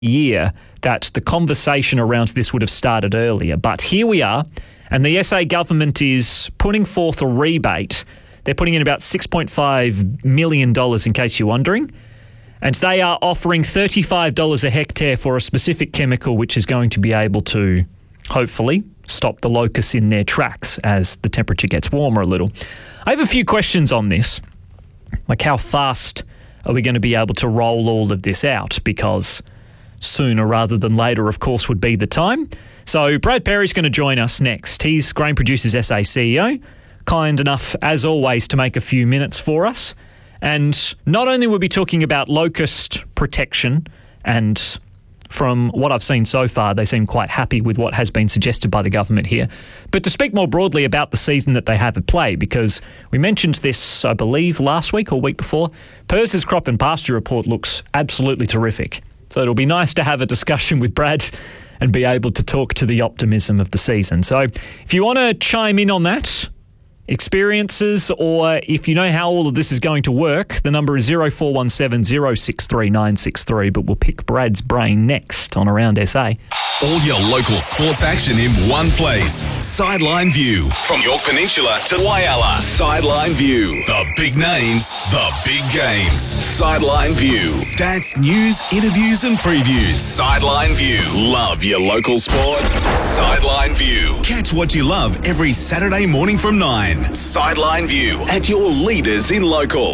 year that the conversation around this would have started earlier. But here we are, and the SA government is putting forth a rebate. They're putting in about $6.5 million, in case you're wondering. And they are offering $35 a hectare for a specific chemical which is going to be able to, hopefully, stop the locusts in their tracks as the temperature gets warmer a little. I have a few questions on this. Like, how fast are we going to be able to roll all of this out? Because sooner rather than later, of course, would be the time. So Brad Perry's going to join us next. He's Grain Producers SA CEO, kind enough, as always, to make a few minutes for us. And not only will we be talking about locust protection, and from what I've seen so far, they seem quite happy with what has been suggested by the government here, but to speak more broadly about the season that they have at play, because we mentioned this, I believe, last week or week before. PIRS's crop and pasture report looks absolutely terrific. So it'll be nice to have a discussion with Brad and be able to talk to the optimism of the season. So if you want to chime in on that, experiences, or if you know how all of this is going to work, the number is 0417 063 963, but we'll pick Brad's brain next on Around SA. All your local sports action in one place. Sideline View. From York Peninsula to Whyalla. Sideline View. The big names, the big games. Sideline View. Stats, news, interviews and previews. Sideline View. Love your local sport? Sideline View. Catch what you love every Saturday morning from 9. Sideline View at your leaders in local.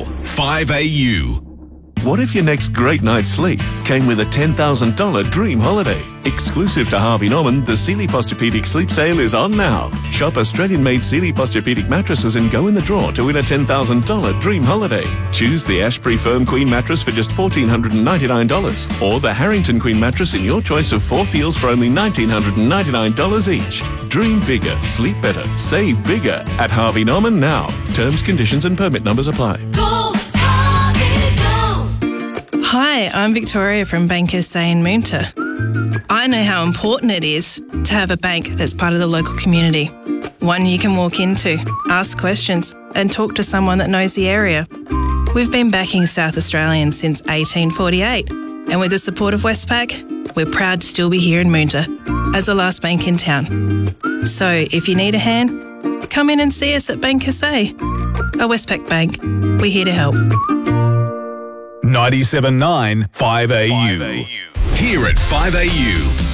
5AU. What if your next great night's sleep came with a $10,000 dream holiday? Exclusive to Harvey Norman, the Sealy Posturepedic Sleep Sale is on now. Shop Australian-made Sealy Posturepedic mattresses and go in the draw to win a $10,000 dream holiday. Choose the Ashbury Firm Queen mattress for just $1,499 or the Harrington Queen mattress in your choice of 4 feels for only $1,999 each. Dream bigger, sleep better, save bigger at Harvey Norman now. Terms, conditions and permit numbers apply. Hi, I'm Victoria from Bank SA in Moonta. I know how important it is to have a bank that's part of the local community. One you can walk into, ask questions and talk to someone that knows the area. We've been backing South Australians since 1848, and with the support of Westpac, we're proud to still be here in Moonta as the last bank in town. So if you need a hand, come in and see us at Bank SA. A Westpac Bank, we're here to help. 97.9 5AU. Here at 5AU,